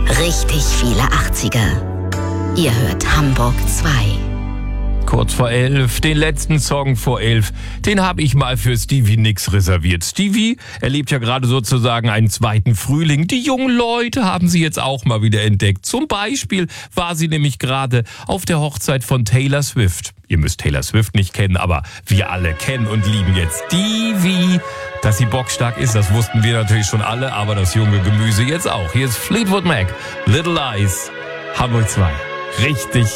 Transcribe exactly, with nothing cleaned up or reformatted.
Richtig viele achtziger. Ihr hört Hamburg zwei. Kurz vor elf, den letzten Song vor elf, den habe ich mal für Stevie Nicks reserviert. Stevie erlebt ja gerade sozusagen einen zweiten Frühling. Die jungen Leute haben sie jetzt auch mal wieder entdeckt. Zum Beispiel war sie nämlich gerade auf der Hochzeit von Taylor Swift. Ihr müsst Taylor Swift nicht kennen, aber wir alle kennen und lieben jetzt Stevie. Dass sie bockstark ist, das wussten wir natürlich schon alle, aber das junge Gemüse jetzt auch. Hier ist Fleetwood Mac, Little Eyes, Hamburg zwei. Richtig